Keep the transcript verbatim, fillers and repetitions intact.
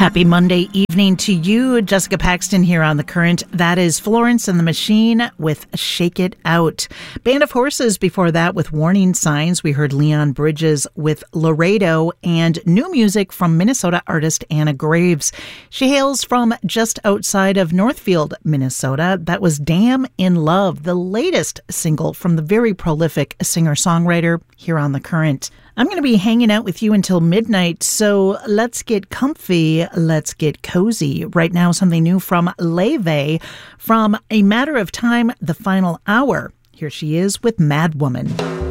Happy Monday evening to you. Jessica Paxton here on The Current. That is Florence and the Machine with Shake It Out. Band of Horses before that with Warning Signs. We heard Leon Bridges with Laredo, and new music from Minnesota artist Anna Graves. She hails from just outside of Northfield, Minnesota. That was Damn in Love, the latest single from the very prolific singer-songwriter here on The Current. I'm going to be hanging out with you until midnight, so let's get comfy, let's get cozy. Right now, something new from Leve from A Matter of Time, The Final Hour. Here she is with Mad Woman.